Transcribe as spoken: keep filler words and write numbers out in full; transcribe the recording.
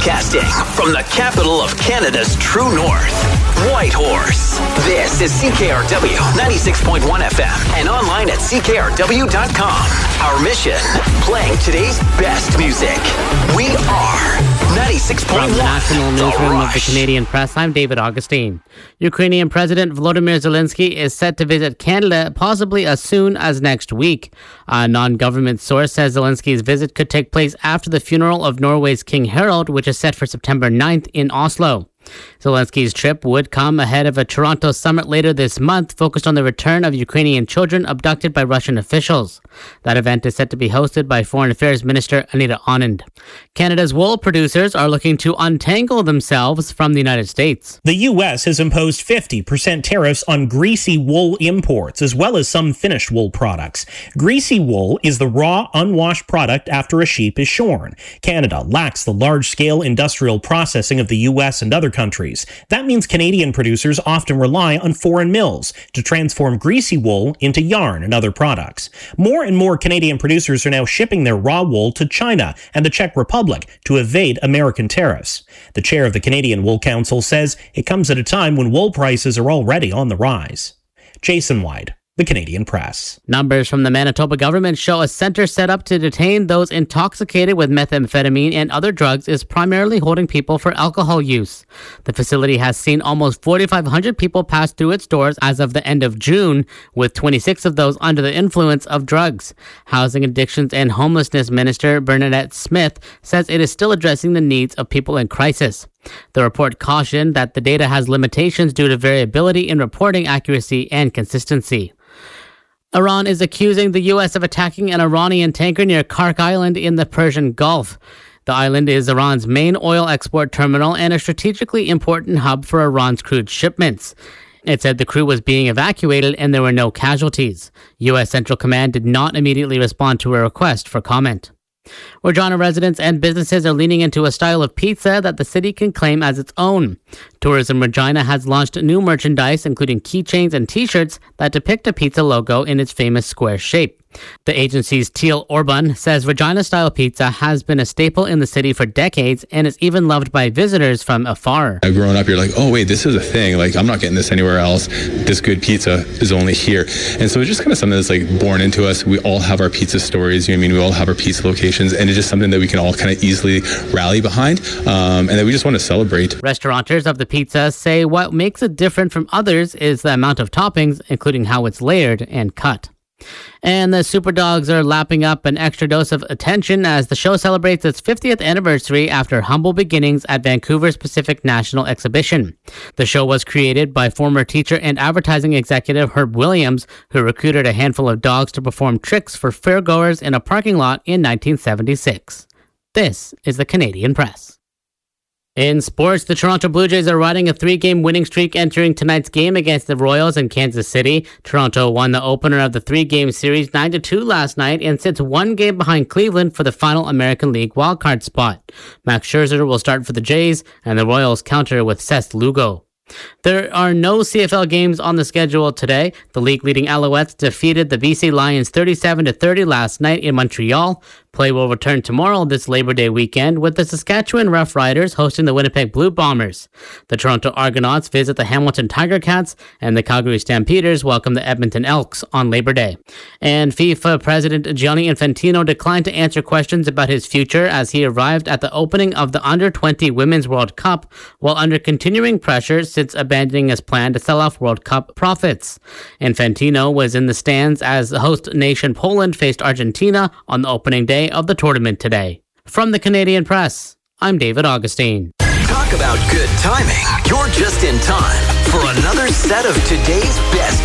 Broadcasting from the capital of Canada's true north, Whitehorse. This is C K R W ninety-six point one F M and online at c k r w dot com. Our mission, playing today's best music. We are ninety-six point one. From the National Newsroom of the Canadian Press, I'm David Augustine. Ukrainian President Volodymyr Zelensky is set to visit Canada possibly as soon as next week. A non-government source says Zelensky's visit could take place after the funeral of Norway's King Harald, which is set for September ninth in Oslo. Zelensky's trip would come ahead of a Toronto summit later this month focused on the return of Ukrainian children abducted by Russian officials. That event is set to be hosted by Foreign Affairs Minister Anita Anand. Canada's wool producers are looking to untangle themselves from the United States. The U S has imposed fifty percent tariffs on greasy wool imports, as well as some finished wool products. Greasy wool is the raw, unwashed product after a sheep is shorn. Canada lacks the large-scale industrial processing of the U S and other countries. That means Canadian producers often rely on foreign mills to transform greasy wool into yarn and other products. More and more Canadian producers are now shipping their raw wool to China and the Czech Republic to evade American tariffs. The chair of the Canadian Wool Council says it comes at a time when wool prices are already on the rise. Jason White, The Canadian Press. Numbers from the Manitoba government show a center set up to detain those intoxicated with methamphetamine and other drugs is primarily holding people for alcohol use. The facility has seen almost forty-five hundred people pass through its doors as of the end of June, with twenty-six of those under the influence of drugs. Housing, Addictions and Homelessness Minister Bernadette Smith says it is still addressing the needs of people in crisis. The report cautioned that the data has limitations due to variability in reporting accuracy and consistency. Iran is accusing the U S of attacking an Iranian tanker near Kark Island in the Persian Gulf. The island is Iran's main oil export terminal and a strategically important hub for Iran's crude shipments. It said the crew was being evacuated and there were no casualties. U S Central Command did not immediately respond to a request for comment. Regina residents and businesses are leaning into a style of pizza that the city can claim as its own. Tourism Regina has launched new merchandise, including keychains and t-shirts that depict a pizza logo in its famous square shape. The agency's Teal Orban says Regina-style pizza has been a staple in the city for decades and is even loved by visitors from afar. Growing up, you're like, oh, wait, this is a thing. Like, I'm not getting this anywhere else. This good pizza is only here. And so it's just kind of something that's like born into us. We all have our pizza stories. You know what I mean? We all have our pizza locations. And it's just something that we can all kind of easily rally behind um, and that we just want to celebrate. Restaurateurs of the pizza say what makes it different from others is the amount of toppings, including how it's layered and cut. And the Superdogs are lapping up an extra dose of attention as the show celebrates its fiftieth anniversary after humble beginnings at Vancouver's Pacific National Exhibition. The show was created by former teacher and advertising executive Herb Williams, who recruited a handful of dogs to perform tricks for fairgoers in a parking lot in nineteen seventy-six. This is the Canadian Press. In sports, the Toronto Blue Jays are riding a three-game winning streak entering tonight's game against the Royals in Kansas City. Toronto won the opener of the three-game series nine to two last night and sits one game behind Cleveland for the final American League wildcard spot. Max Scherzer will start for the Jays, and the Royals counter with Seth Lugo. There are no C F L games on the schedule today. The league-leading Alouettes defeated the B C Lions thirty-seven to thirty last night in Montreal. Play will return tomorrow this Labor Day weekend with the Saskatchewan Roughriders hosting the Winnipeg Blue Bombers. The Toronto Argonauts visit the Hamilton Tiger Cats, and the Calgary Stampeders welcome the Edmonton Elks on Labor Day. And FIFA President Gianni Infantino declined to answer questions about his future as he arrived at the opening of the under twenty Women's World Cup while under continuing pressure since abandoning his plan to sell off World Cup profits. Infantino was in the stands as the host nation Poland faced Argentina on the opening day of the tournament today. From the Canadian Press, I'm David Augustine. Talk about good timing. You're just in time for another set of today's best